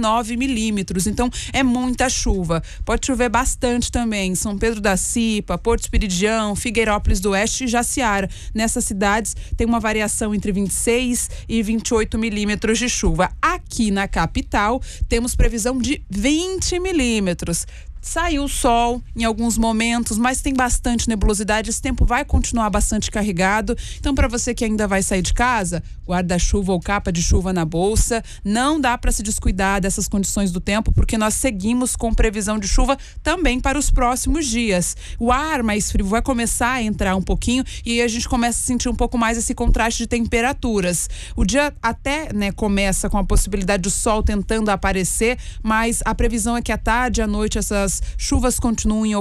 109 milímetros. Então, é muita chuva. Pode chover bastante também em São Pedro da Cipa, Porto Esperidião, Figueirópolis do Oeste e Jaciara. Nessas cidades tem uma variação entre 26 e 28 milímetros de chuva. Aqui na capital, temos previsão de 20 milímetros. Saiu o sol em alguns momentos, mas tem bastante nebulosidade. Esse tempo vai continuar bastante carregado. Então, para você que ainda vai sair de casa, guarda-chuva ou capa de chuva na bolsa. Não dá para se descuidar dessas condições do tempo, porque nós seguimos com previsão de chuva também para os próximos dias. O ar mais frio vai começar a entrar um pouquinho e aí a gente começa a sentir um pouco mais esse contraste de temperaturas. O dia até, né, começa com a possibilidade do sol tentando aparecer, mas a previsão é que à tarde e à noite essas chuvas continuem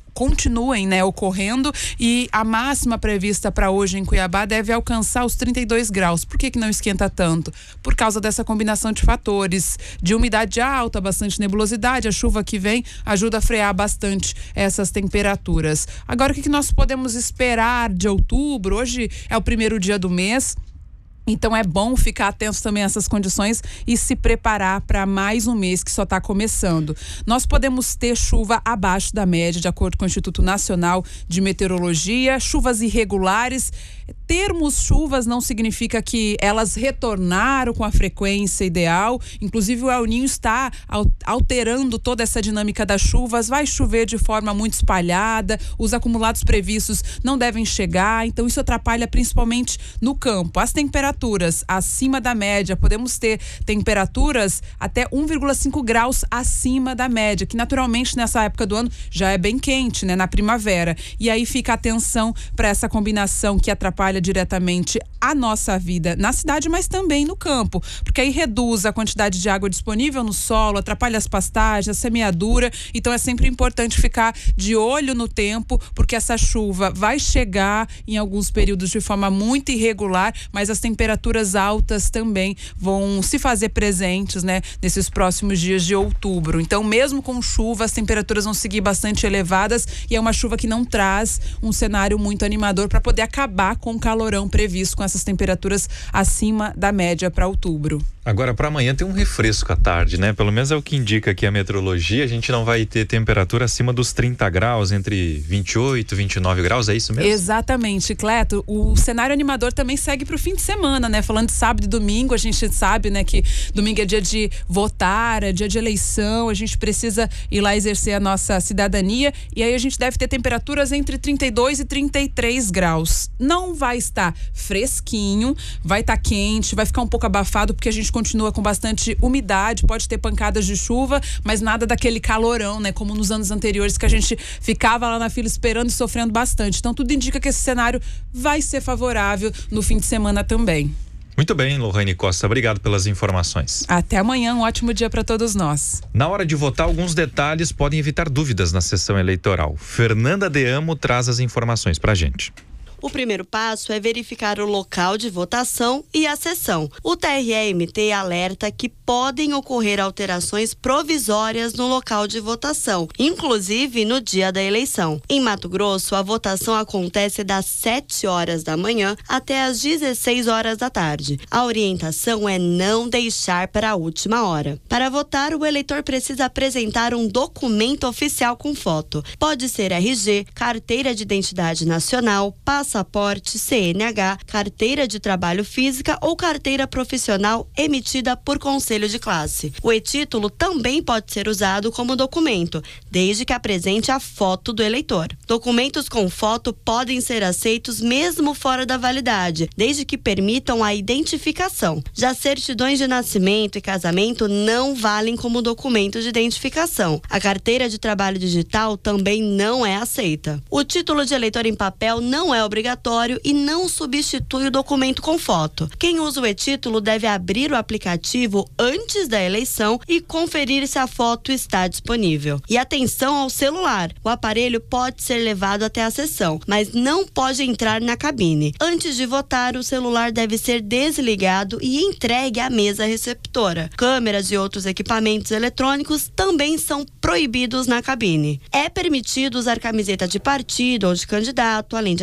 ocorrendo e a máxima prevista para hoje em Cuiabá deve alcançar os 32 graus. Por que não esquenta tanto? Por causa dessa combinação de fatores, de umidade alta, bastante nebulosidade, a chuva que vem ajuda a frear bastante essas temperaturas. Agora, o que nós podemos esperar de outubro? Hoje é o primeiro dia do mês. Então é bom ficar atento também a essas condições e se preparar para mais um mês que só está começando. Nós podemos ter chuva abaixo da média, de acordo com o Instituto Nacional de Meteorologia, chuvas irregulares. Termos chuvas não significa que elas retornaram com a frequência ideal. Inclusive o El Niño está alterando toda essa dinâmica das chuvas. Vai chover de forma muito espalhada, os acumulados previstos não devem chegar, então isso atrapalha principalmente no campo. As temperaturas acima da média, podemos ter temperaturas até 1,5 graus acima da média, que naturalmente nessa época do ano já é bem quente, né, na primavera. E aí fica a atenção para essa combinação que atrapalha diretamente a nossa vida na cidade, mas também no campo, porque aí reduz a quantidade de água disponível no solo, atrapalha as pastagens, a semeadura. Então é sempre importante ficar de olho no tempo, porque essa chuva vai chegar em alguns períodos de forma muito irregular, mas as temperaturas altas também vão se fazer presentes, né, nesses próximos dias de outubro. Então, mesmo com chuva, as temperaturas vão seguir bastante elevadas e é uma chuva que não traz um cenário muito animador para poder acabar com o calorão previsto com essas temperaturas acima da média para outubro. Agora, para amanhã tem um refresco à tarde, né? Pelo menos é o que indica aqui a meteorologia. A gente não vai ter temperatura acima dos 30 graus, entre 28 e 29 graus, é isso mesmo? Exatamente, Cleto. O cenário animador também segue para o fim de semana, né? Falando de sábado e domingo, a gente sabe, né, que domingo é dia de votar, é dia de eleição, a gente precisa ir lá exercer a nossa cidadania e aí a gente deve ter temperaturas entre 32 e 33 graus. Não vai estar fresquinho, vai estar quente, vai ficar um pouco abafado porque a gente continua com bastante umidade, pode ter pancadas de chuva, mas nada daquele calorão, né? Como nos anos anteriores que a gente ficava lá na fila esperando e sofrendo bastante. Então tudo indica que esse cenário vai ser favorável no fim de semana também. Muito bem, Lohane Costa, obrigado pelas informações. Até amanhã, um ótimo dia para todos nós. Na hora de votar, alguns detalhes podem evitar dúvidas na sessão eleitoral. Fernanda De Amo traz as informações pra gente. O primeiro passo é verificar o local de votação e a sessão. O TRE-MT alerta que podem ocorrer alterações provisórias no local de votação, inclusive no dia da eleição. Em Mato Grosso, a votação acontece das 7 horas da manhã até as 16 horas da tarde. A orientação é não deixar para a última hora. Para votar, o eleitor precisa apresentar um documento oficial com foto. Pode ser RG, carteira de identidade nacional, passaporte, CNH, carteira de trabalho física ou carteira profissional emitida por conselho de classe. O e-título também pode ser usado como documento, desde que apresente a foto do eleitor. Documentos com foto podem ser aceitos mesmo fora da validade, desde que permitam a identificação. Já certidões de nascimento e casamento não valem como documento de identificação. A carteira de trabalho digital também não é aceita. O título de eleitor em papel não é obrigatório e não substitui o documento com foto. Quem usa o e-título deve abrir o aplicativo antes da eleição e conferir se a foto está disponível. E atenção ao celular. O aparelho pode ser levado até a sessão, mas não pode entrar na cabine. Antes de votar, o celular deve ser desligado e entregue à mesa receptora. Câmeras e outros equipamentos eletrônicos também são proibidos na cabine. É permitido usar camiseta de partido ou de candidato, além de adesivos,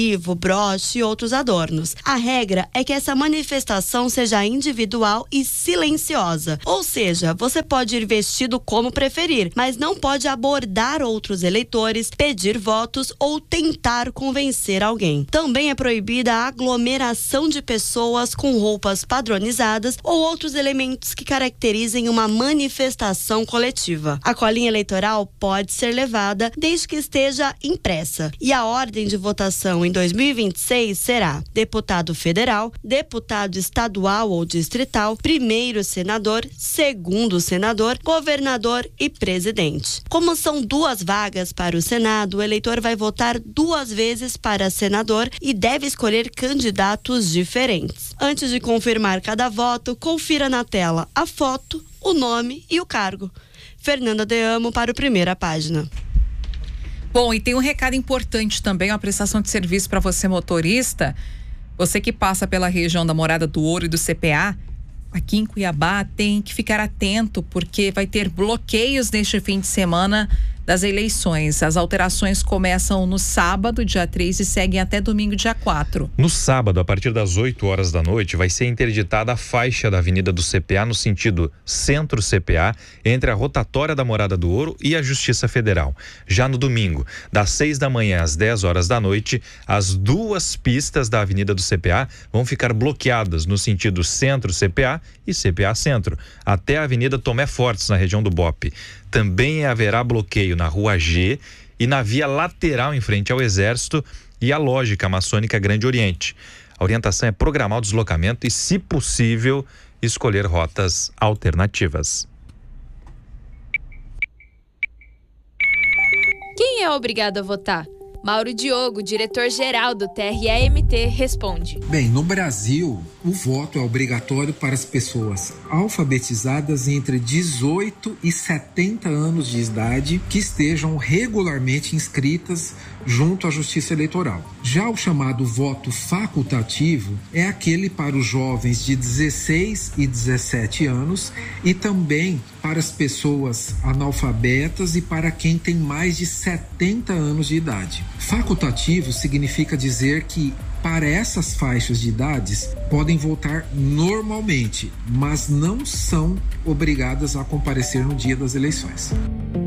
adesivo, broche e outros adornos. A regra é que essa manifestação seja individual e silenciosa, ou seja, você pode ir vestido como preferir, mas não pode abordar outros eleitores, pedir votos ou tentar convencer alguém. Também é proibida a aglomeração de pessoas com roupas padronizadas ou outros elementos que caracterizem uma manifestação coletiva. A colinha eleitoral pode ser levada desde que esteja impressa. E a ordem de votação em 2026 será deputado federal, deputado estadual ou distrital, primeiro senador, segundo senador, governador e presidente. Como são 2 vagas para o Senado, o eleitor vai votar 2 vezes para senador e deve escolher candidatos diferentes. Antes de confirmar cada voto, confira na tela a foto, o nome e o cargo. Fernanda de Amo para o Primeira Página. Bom, e tem um recado importante também, uma prestação de serviço para você motorista, você que passa pela região da Morada do Ouro e do CPA, aqui em Cuiabá tem que ficar atento porque vai ter bloqueios neste fim de semana das eleições. As alterações começam no sábado, dia 3, e seguem até domingo, dia 4. No sábado, a partir das 8 horas da noite, vai ser interditada a faixa da Avenida do CPA no sentido Centro-CPA, entre a rotatória da Morada do Ouro e a Justiça Federal. Já no domingo, das 6 da manhã às 10 horas da noite, as 2 pistas da Avenida do CPA vão ficar bloqueadas no sentido Centro-CPA e CPA Centro, até a Avenida Tomé Fortes, na região do BOP. Também haverá bloqueio na Rua G e na via lateral em frente ao Exército e à Lógica Maçônica Grande Oriente. A orientação é programar o deslocamento e, se possível, escolher rotas alternativas. Quem é obrigado a votar? Mauro Diogo, diretor-geral do TRE-MT, responde. Bem, no Brasil, o voto é obrigatório para as pessoas alfabetizadas entre 18 e 70 anos de idade que estejam regularmente inscritas junto à Justiça Eleitoral. Já o chamado voto facultativo é aquele para os jovens de 16 e 17 anos e também para as pessoas analfabetas e para quem tem mais de 70 anos de idade. Facultativo significa dizer que para essas faixas de idades podem votar normalmente, mas não são obrigadas a comparecer no dia das eleições.